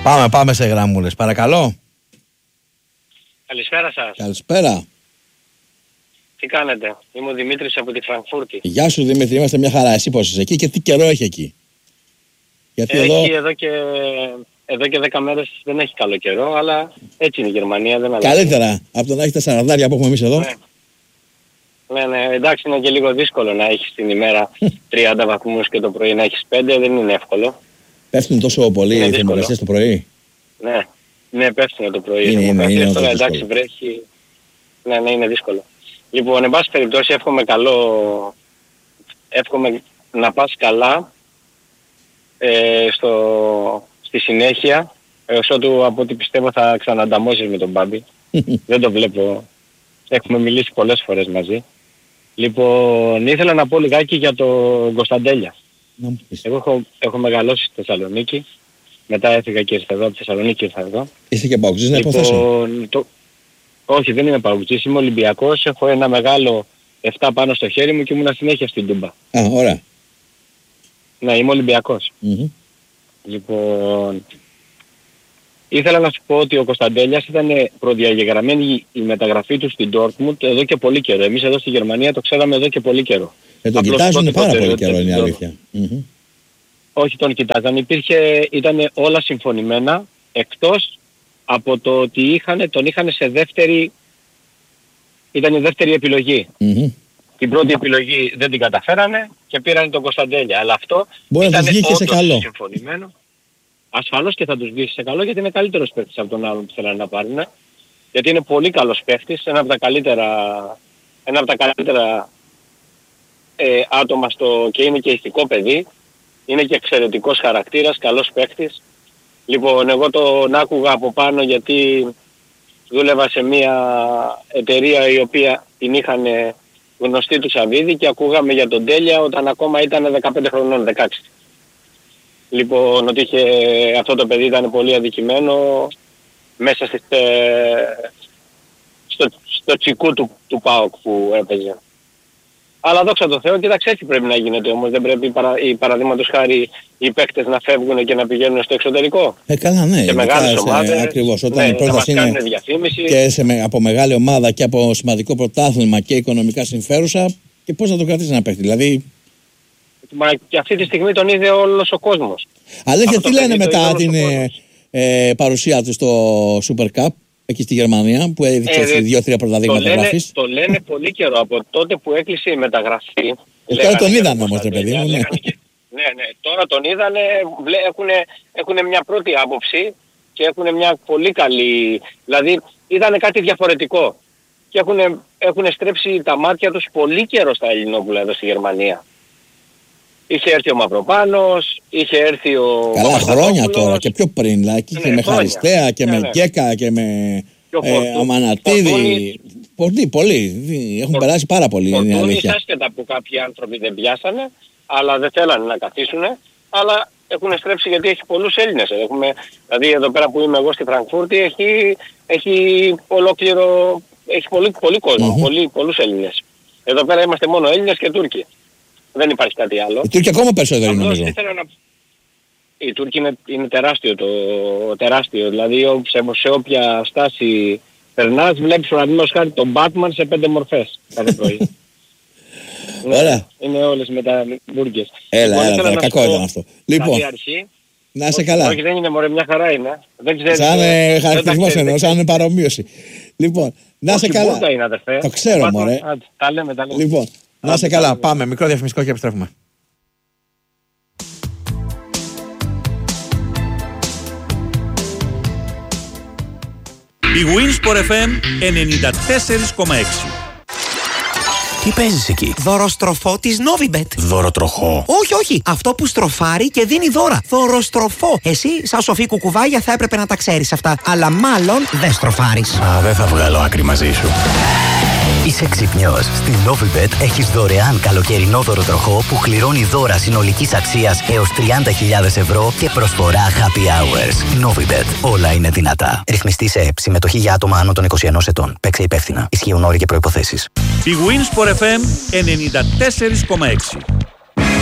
Πάμε σε γραμμούλες. Παρακαλώ. Καλησπέρα σας. Καλησπέρα. Τι κάνετε? Είμαι ο Δημήτρης από τη Φραγκφούρτη. Γεια σου Δημήτρη, είμαστε μια χαρά. Εσύ πώς είσαι εκεί και τι καιρό έχει εκεί? Γιατί εδώ και 10 μέρες δεν έχει καλό καιρό, αλλά έτσι είναι η Γερμανία, δεν αλλάζει. Καλύτερα από το να έχει τα σαραντάρια που έχουμε εμείς εδώ. Ναι, εντάξει, είναι και λίγο δύσκολο να έχεις την ημέρα 30 βαθμούς και το πρωί να έχεις 5, δεν είναι εύκολο. Πέφτουν τόσο πολύ οι θερμοκρασίες το πρωί? Ναι, πέφτουν το πρωί. Είναι τώρα εντάξει, βρέχει. Ναι, είναι δύσκολο. Λοιπόν, εν πάση περιπτώσει εύχομαι να πας καλά στη συνέχεια, έως ότου από ό,τι πιστεύω θα ξανανταμώσεις με τον Μπάμπη. Δεν το βλέπω. Έχουμε μιλήσει πολλές φορές μαζί. Λοιπόν, ήθελα να πω λιγάκι για τον Κωνσταντέλια. Εγώ έχω μεγαλώσει στη Θεσσαλονίκη. Μετά έφυγα και ήρθα εδώ, από τη Θεσσαλονίκη ήρθα εδώ. Είσαι και παουτζής, να υποθέσω. Όχι, δεν είμαι παουτζής, είμαι Ολυμπιακός. Έχω ένα μεγάλο 7 πάνω στο χέρι μου και ήμουν συνέχεια στην Τούμπα. Ωραία. Ναι, είμαι Ολυμπιακός. Λοιπόν, ήθελα να σου πω ότι ο Κωνσταντέλιας ήταν προδιαγεγραμμένη η μεταγραφή του στην Dortmund εδώ και πολύ καιρό. Εμείς εδώ στη Γερμανία το ξέραμε εδώ και πολύ καιρό. Τον κοιτάζουν πάρα πολύ καιρό, είναι η αλήθεια. Όχι, τον κοιτάζαν. Ήταν όλα συμφωνημένα, εκτός από το ότι τον είχαν σε δεύτερη... Ήταν η δεύτερη επιλογή. Την πρώτη επιλογή δεν την καταφέρανε και πήραν τον Κωνσταντέλια. Αλλά αυτό ήταν όντως συμφωνημένο. Ασφαλώς και θα τους βγει σε καλό, γιατί είναι καλύτερος παίκτης από τον άλλον που θέλανε να πάρουν. Γιατί είναι πολύ καλός παίκτης, ένα από τα καλύτερα άτομα και είναι και ηθικό παιδί. Είναι και εξαιρετικός χαρακτήρας, καλός παίκτης. Λοιπόν, εγώ τον άκουγα από πάνω γιατί δούλευα σε μια εταιρεία η οποία την είχαν γνωστή του Σαββίδη και ακούγαμε για τον Τέλια όταν ακόμα ήταν 15 χρονών, 16. Λοιπόν, ότι αυτό το παιδί ήταν πολύ αδικημένο μέσα στο τσικού του ΠΑΟΚ που έπαιζε. Αλλά δόξα τω Θεώ, κοίταξε, έτσι πρέπει να γίνεται όμως. Δεν πρέπει παραδείγματος χάρη οι παίκτες να φεύγουν και να πηγαίνουν στο εξωτερικό. Καλά, ναι. Σε μεγάλες ομάδες. Ακριβώς. Όταν η πρόταση είναι και από μεγάλη ομάδα και από σημαντικό πρωτάθλημα και οικονομικά συμφέρουσα, και πώς να το κρατήσει ένα παίκτη. Δηλαδή... Μα και αυτή τη στιγμή τον είδε όλος ο κόσμος. Αλήθεια, τι λένε μετά την παρουσία του στο Super Cup? Εκεί στη Γερμανία που έδειξε 2-3 πρωταδείγματα γράφης. Το λένε πολύ καιρό από τότε που έκλεισε η μεταγραφή. Τώρα τον είδαν όμως, ρε παιδί μου. Ναι, τώρα τον είδανε, έχουν μια πρώτη άποψη και έχουν μια πολύ καλή... Δηλαδή είδανε κάτι διαφορετικό και έχουν στρέψει τα μάτια τους πολύ καιρό στα Ελληνόπουλα εδώ στη Γερμανία. Είχε έρθει ο Μαυροπάνος, είχε έρθει ο... Καλά χρόνια τώρα και πιο πριν, δηλαδή και με Χαριστέα και με Γκέκα και με Αμανατίδη. Πολλοί, έχουν περάσει πάρα πολύ, είναι η αλήθεια. Άσχετα που κάποιοι άνθρωποι δεν πιάσανε, αλλά δεν θέλανε να καθίσουν, αλλά έχουν στρέψει γιατί έχει πολλούς Έλληνες. Δηλαδή εδώ πέρα που είμαι εγώ στη Φραγκφούρτη έχει πολύ κόσμο, πολλούς Έλληνες. Εδώ πέρα είμαστε μόνο Έλληνες και Τούρκοι. Δεν υπάρχει κάτι άλλο. Οι Τούρκοι ακόμα περισσότεροι νομίζω. Οι Τούρκοι είναι τεράστιο. Δηλαδή σε όποια στάση περνάς βλέπεις παραδείγματος χάρη τον Batman σε 5 μορφές κάθε πρωί. Ωραία. Είναι όλες με τα μπουργκες. Έλα, κακό ήταν αυτό. Λοιπόν, να είσαι καλά. Όχι, δεν είναι μωρέ, μια χαρά είναι. Σαν χαρακτηρισμός εννοώ, σαν παρομοίωση. Λοιπόν, να είσαι καλά. Το ξέρω μωρέ. Τα λέμε. Λοιπόν, να είσαι καλά. Πάμε, μικρό διαφημιστικό και επιστρέφουμε. Η Winsport FM 94,6. Τι παίζεις εκεί? Δωροστροφό της Novibet. Δωροτροχό? Όχι. Αυτό που στροφάρει και δίνει δώρα. Δωροστροφό. Εσύ, σαν σοφή κουκουβάγια, θα έπρεπε να τα ξέρεις αυτά. Αλλά μάλλον δεν στροφάρεις. Δεν θα βγάλω άκρη μαζί σου. Είσαι ξυπνιός. Στην Novibet έχεις δωρεάν καλοκαιρινό δωροτροχό που κληρώνει δώρα συνολικής αξίας έως 30.000 ευρώ και προσφορά happy hours. Novibet. Όλα είναι δυνατά. Ρυθμιστή σε ΕΠ. Συμμετοχή για άτομα άνω των 21 ετών. Παίξε υπεύθυνα. Ισχύουν όροι και προϋποθέσεις. Η Winsport FM 94,6.